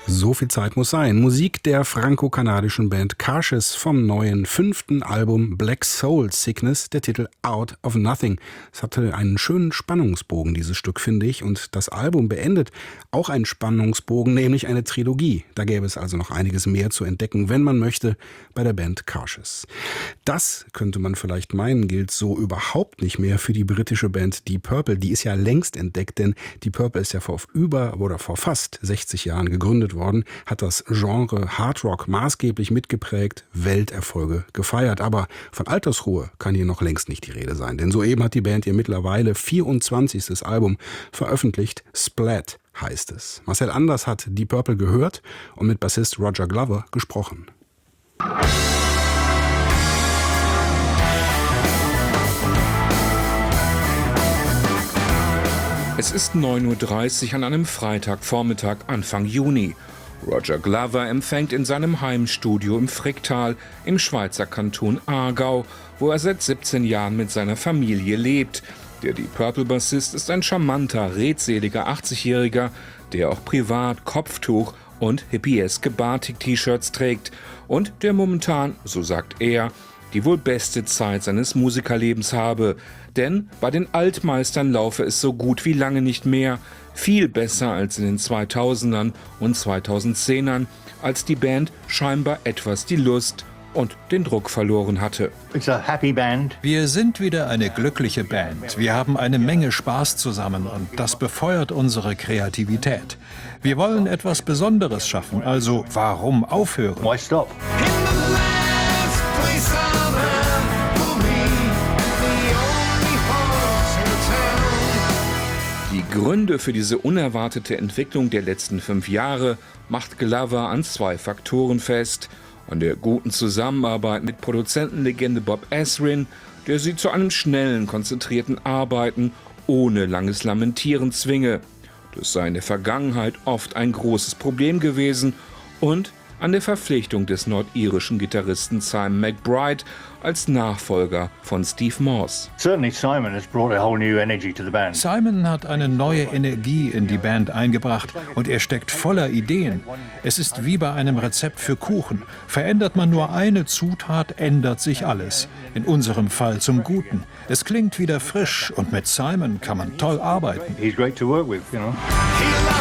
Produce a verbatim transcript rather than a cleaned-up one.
So viel Zeit muss sein. Musik der franco-kanadischen Band Cautious vom neuen fünften Album Black Soul Sickness, der Titel Out of Nothing. Es hatte einen schönen Spannungsbogen, dieses Stück, finde ich. Und das Album beendet auch einen Spannungsbogen, nämlich eine Trilogie. Da gäbe es also noch einiges mehr zu entdecken, wenn man möchte, bei der Band Cautious. Das, könnte man vielleicht meinen, gilt so überhaupt nicht mehr für die britische Band Deep Purple. Die ist ja längst entdeckt, denn Deep Purple ist ja vor über oder vor fast sechzig Jahren gegründet worden, hat das Genre Hard Rock maßgeblich mitgeprägt, Welterfolge gefeiert. Aber von Altersruhe kann hier noch längst nicht die Rede sein, denn soeben hat die Band ihr mittlerweile vierundzwanzigstes Album veröffentlicht. Splat heißt es. Marcel Anders hat Deep Purple gehört und mit Bassist Roger Glover gesprochen. Es ist neun Uhr dreißig an einem Freitagvormittag Anfang Juni. Roger Glover empfängt in seinem Heimstudio im Fricktal im Schweizer Kanton Aargau, wo er seit siebzehn Jahren mit seiner Familie lebt. Der Deep Purple-Bassist ist ein charmanter, redseliger achtzigjähriger, der auch privat Kopftuch und hippieske Batik-T-Shirts trägt und der momentan, so sagt er, die wohl beste Zeit seines Musikerlebens habe. Denn bei den Altmeistern laufe es so gut wie lange nicht mehr. Viel besser als in den zweitausendern und zweitausendzehnern, als die Band scheinbar etwas die Lust und den Druck verloren hatte. It's a happy band. Wir sind wieder eine glückliche Band. Wir haben eine Menge Spaß zusammen und das befeuert unsere Kreativität. Wir wollen etwas Besonderes schaffen, also warum aufhören? Why stop? Die Gründe für diese unerwartete Entwicklung der letzten fünf Jahre macht Glover an zwei Faktoren fest. An der guten Zusammenarbeit mit Produzentenlegende Bob Ezrin, der sie zu einem schnellen, konzentrierten Arbeiten ohne langes Lamentieren zwinge. Das sei in der Vergangenheit oft ein großes Problem gewesen. Und an der Verpflichtung des nordirischen Gitarristen Simon McBride als Nachfolger von Steve Morse. Certainly Simon has brought a whole new energy to the band. Simon hat eine neue Energie in die Band eingebracht und er steckt voller Ideen. Es ist wie bei einem Rezept für Kuchen. Verändert man nur eine Zutat, ändert sich alles. In unserem Fall zum Guten. Es klingt wieder frisch und mit Simon kann man toll arbeiten. He's great to work with, you know.